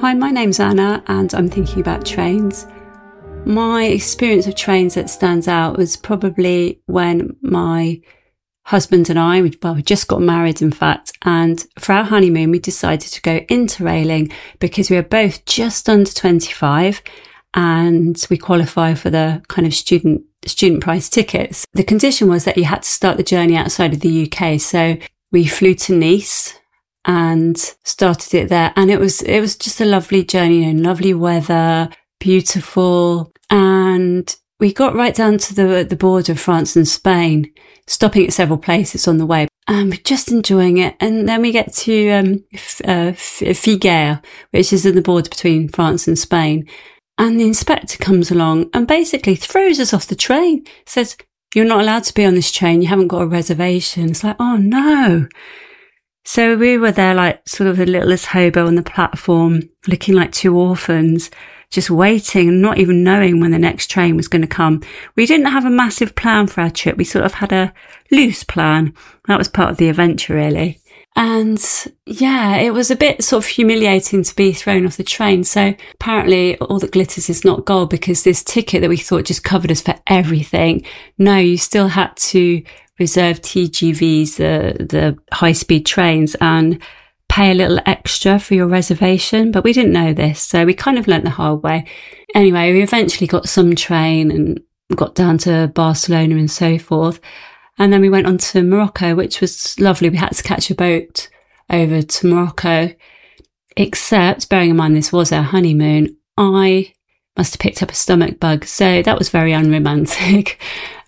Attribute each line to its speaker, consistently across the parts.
Speaker 1: Hi, my name's Anna and I'm thinking about trains. My experience of trains that stands out was probably when my husband and I, we just got married in fact, and for our honeymoon we decided to go interrailing because we were both just under 25 and we qualify for the kind of student price tickets. The condition was that you had to start the journey outside of the UK, so we flew to Nice and started it there, and it was just a lovely journey, lovely weather, beautiful, and we got right down to the border of France and Spain, stopping at several places on the way, and we're just enjoying it. And then we get to Figueres, which is in the border between France and Spain, and the inspector comes along and basically throws us off the train, says, "You're not allowed to be on this train, you haven't got a reservation." It's like, oh no. So we were there like sort of the littlest hobo on the platform, looking like two orphans, just waiting and not even knowing when the next train was going to come. We didn't have a massive plan for our trip. We sort of had a loose plan. That was part of the adventure, really. And yeah, it was a bit sort of humiliating to be thrown off the train. So apparently all that glitters is not gold, because this ticket that we thought just covered us for everything. No, you still had to reserve TGVs, the high-speed trains, and pay a little extra for your reservation. But we didn't know this, so we kind of learnt the hard way. Anyway, we eventually got some train and got down to Barcelona and so forth. And then we went on to Morocco, which was lovely. We had to catch a boat over to Morocco, except, bearing in mind this was our honeymoon, I must have picked up a stomach bug. So that was very unromantic.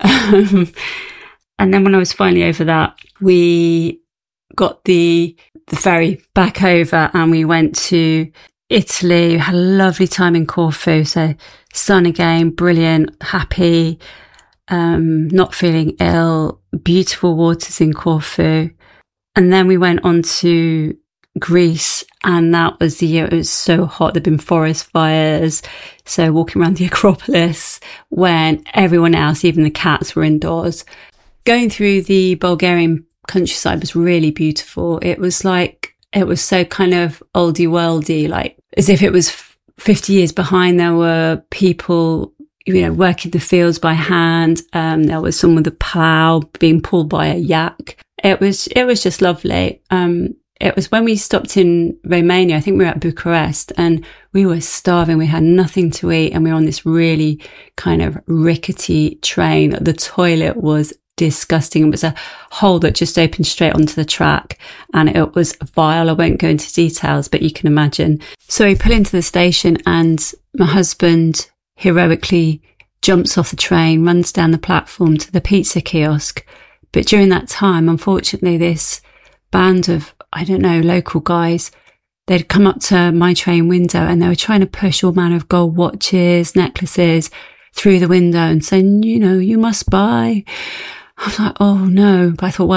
Speaker 1: And then when I was finally over that, we got the ferry back over and we went to Italy. We had a lovely time in Corfu. So sun again, brilliant, happy, not feeling ill, beautiful waters in Corfu. And then we went on to Greece, and that was the year it was so hot. There'd been forest fires. So walking around the Acropolis when everyone else, even the cats, were indoors. Going through the Bulgarian countryside was really beautiful. It was so kind of oldie worldy, like as if it was 50 years behind. There were people, working the fields by hand. There was someone with a plough being pulled by a yak. It was just lovely. It was when we stopped in Romania, I think we were at Bucharest, and we were starving. We had nothing to eat, and we were on this really kind of rickety train. The toilet was disgusting. It was a hole that just opened straight onto the track, and it was vile. I won't go into details, but you can imagine. So we pull into the station, and my husband heroically jumps off the train, runs down the platform to the pizza kiosk. But during that time, unfortunately, this band of, local guys, they'd come up to my train window and they were trying to push all manner of gold watches, necklaces through the window and saying, you must buy. I was like, oh no. But I thought, well,